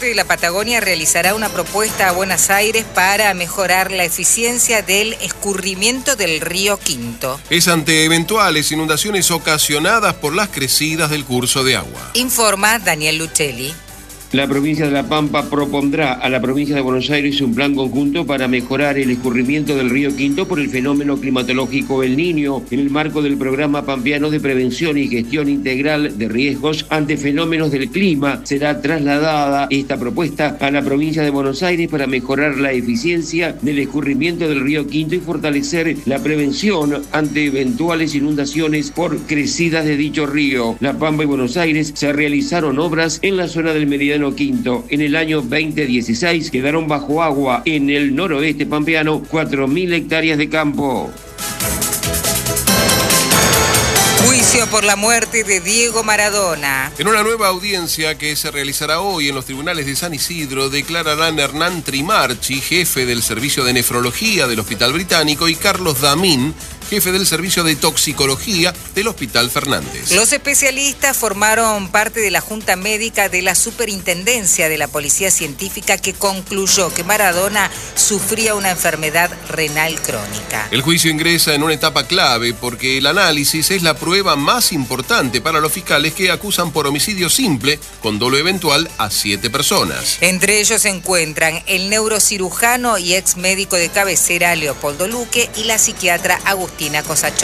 La Patagonia realizará una propuesta a Buenos Aires para mejorar la eficiencia del escurrimiento del río Quinto. Es ante eventuales inundaciones ocasionadas por las crecidas del curso de agua. Informa Daniel Luchelli. La provincia de La Pampa propondrá a la provincia de Buenos Aires un plan conjunto para mejorar el escurrimiento del río Quinto por el fenómeno climatológico El Niño, en el marco del programa pampeano de prevención y gestión integral de riesgos ante fenómenos del clima. Será trasladada esta propuesta a la provincia de Buenos Aires para mejorar la eficiencia del escurrimiento del río Quinto y fortalecer la prevención ante eventuales inundaciones por crecidas de dicho río. La Pampa y Buenos Aires se realizaron obras en la zona del Meridiano Quinto. En el año 2016 quedaron bajo agua en el noroeste pampeano 4.000 hectáreas de campo. Juicio por la muerte de Diego Maradona. En una nueva audiencia que se realizará hoy en los tribunales de San Isidro, declararán Hernán Trimarchi, jefe del servicio de nefrología del Hospital Británico, y Carlos Damín, jefe del servicio de toxicología del Hospital Fernández. Los especialistas formaron parte de la Junta Médica de la Superintendencia de la Policía Científica, que concluyó que Maradona sufría una enfermedad renal crónica. El juicio ingresa en una etapa clave porque el análisis es la prueba más importante para los fiscales, que acusan por homicidio simple con dolo eventual a 7 personas. Entre ellos se encuentran el neurocirujano y ex médico de cabecera Leopoldo Luque y la psiquiatra Agustina Kosachov.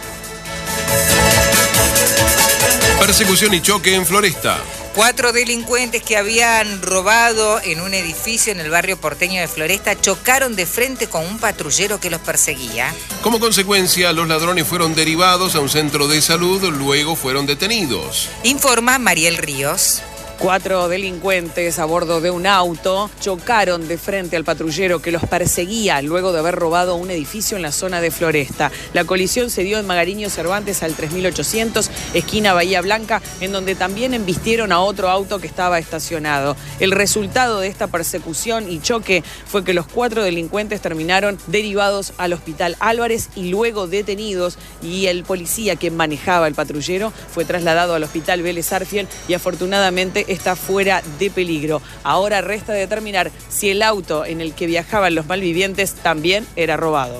Persecución y choque en Floresta. 4 delincuentes que habían robado en un edificio en el barrio porteño de Floresta chocaron de frente con un patrullero que los perseguía. Como consecuencia, los ladrones fueron derivados a un centro de salud, luego fueron detenidos. Informa Mariel Ríos. 4 delincuentes a bordo de un auto chocaron de frente al patrullero que los perseguía luego de haber robado un edificio en la zona de Floresta. La colisión se dio en Magariño Cervantes al 3800, esquina Bahía Blanca, en donde también embistieron a otro auto que estaba estacionado. El resultado de esta persecución y choque fue que los 4 delincuentes terminaron derivados al Hospital Álvarez y luego detenidos, y el policía que manejaba el patrullero fue trasladado al Hospital Vélez Arfiel y afortunadamente está fuera de peligro. Ahora resta determinar si el auto en el que viajaban los malvivientes también era robado.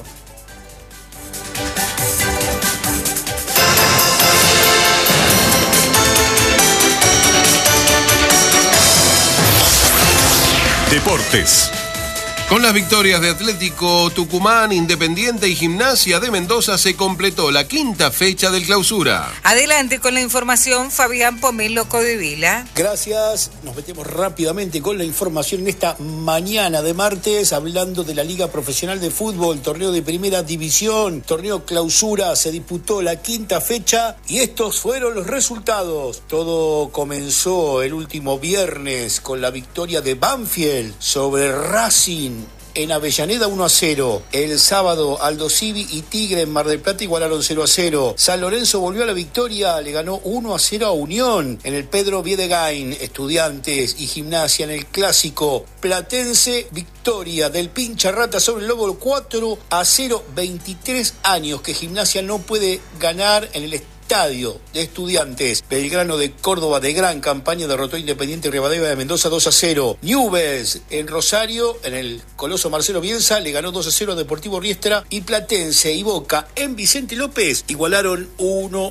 Deportes. Con las victorias de Atlético Tucumán, Independiente y Gimnasia de Mendoza se completó la 5ª fecha del Clausura. Adelante con la información, Fabián Pomelo Codevila. Gracias, nos metemos rápidamente con la información en esta mañana de martes, hablando de la Liga Profesional de Fútbol, torneo de Primera División, torneo Clausura. Se disputó la 5ª fecha y estos fueron los resultados. Todo comenzó el último viernes con la victoria de Banfield sobre Racing en Avellaneda 1-0. El sábado Aldo Civi y Tigre en Mar del Plata igualaron 0-0. San Lorenzo volvió a la victoria, le ganó 1-0 a Unión. En el Pedro Viedegain, Estudiantes y Gimnasia en el clásico platense, victoria del Pincha Rata sobre el Lobo 4-0. 23 años que Gimnasia no puede ganar en el estadio de Estudiantes. Belgrano de Córdoba, de gran campaña, derrotó a Independiente Rivadavia de Mendoza 2-0. Newell's en Rosario, en el Coloso Marcelo Bielsa, le ganó 2-0 a Deportivo Riestra, y Platense y Boca en Vicente López igualaron 1-1.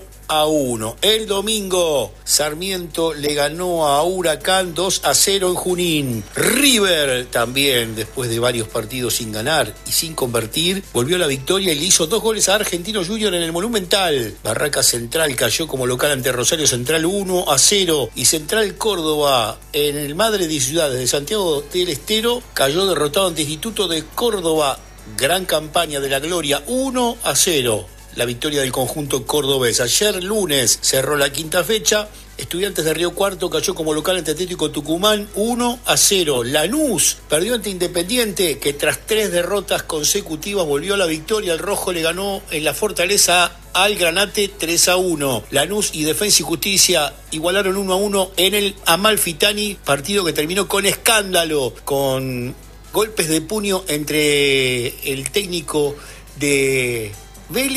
El domingo, Sarmiento le ganó a Huracán 2-0 en Junín. River también, después de varios partidos sin ganar y sin convertir, volvió a la victoria y le hizo 2 goles a Argentino Junior en el Monumental. Barracas Central cayó como local ante Rosario Central 1-0, y Central Córdoba en el Madre de Ciudades de Santiago del Estero cayó derrotado ante Instituto de Córdoba. Gran campaña de la Gloria, 1-0. La victoria del conjunto cordobés. Ayer lunes cerró la 5ª fecha. Estudiantes de Río Cuarto cayó como local ante Atlético Tucumán 1-0. Lanús perdió ante Independiente, que tras 3 derrotas consecutivas volvió a la victoria. El rojo le ganó en la Fortaleza al Granate 3-1. Lanús y Defensa y Justicia igualaron 1-1 en el Amalfitani, partido que terminó con escándalo, con golpes de puño entre el técnico de Vélez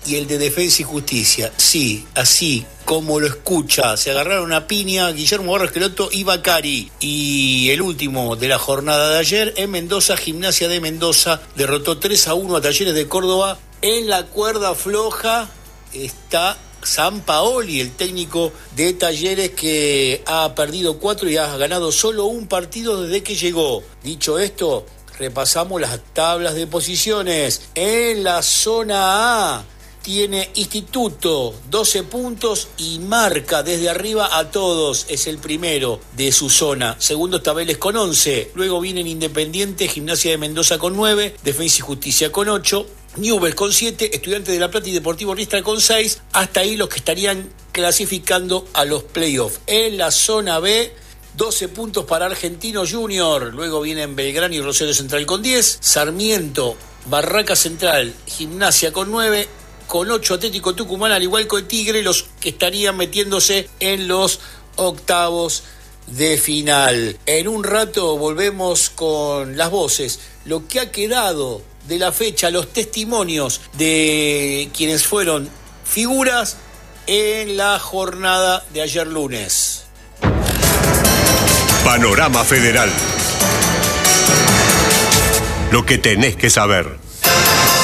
y el de Defensa y Justicia. Sí, así como lo escucha, se agarraron a piña Guillermo Barros Esqueloto y Bacari. Y el último de la jornada de ayer, en Mendoza, Gimnasia de Mendoza derrotó 3-1 a Talleres de Córdoba. En la cuerda floja está Sampaoli, el técnico de Talleres, que ha perdido 4 y ha ganado solo un partido desde que llegó. Dicho esto, repasamos las tablas de posiciones. En la zona A tiene Instituto 12 puntos y marca desde arriba a todos. Es el primero de su zona. Segundo está Vélez con 11. Luego vienen Independiente, Gimnasia de Mendoza con 9, Defensa y Justicia con 8, Newell's con 7, Estudiantes de La Plata y Deportivo Riestra con 6. Hasta ahí los que estarían clasificando a los playoffs. En la zona B, 12 puntos para Argentino Junior. Luego vienen Belgrano y Rosario Central con 10. Sarmiento, Barraca Central, Gimnasia con 9. Con 8 Atlético Tucumán, al igual que el Tigre, los que estarían metiéndose en los octavos de final. En un rato volvemos con las voces, lo que ha quedado de la fecha, los testimonios de quienes fueron figuras en la jornada de ayer lunes. Panorama Federal. Lo que tenés que saber.